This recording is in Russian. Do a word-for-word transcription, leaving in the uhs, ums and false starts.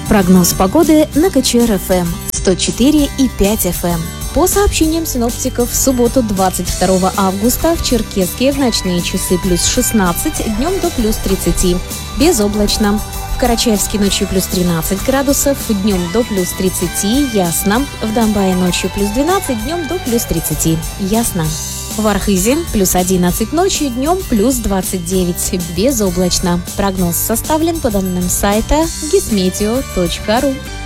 Прогноз погоды на КЧР-ФМ сто четыре и пять эф эм. По сообщениям синоптиков, в субботу двадцать второго августа в Черкесске в ночные часы плюс шестнадцать, днем до плюс тридцать. Безоблачно. В Карачаевске ночью плюс тринадцать градусов, днем до плюс тридцать, ясно. В Домбае ночью плюс двенадцать, днем до плюс тридцать, ясно. В Архизе плюс одиннадцать ночью, днем плюс двадцать девять, безоблачно. Прогноз составлен по данным сайта гисметео точка ру.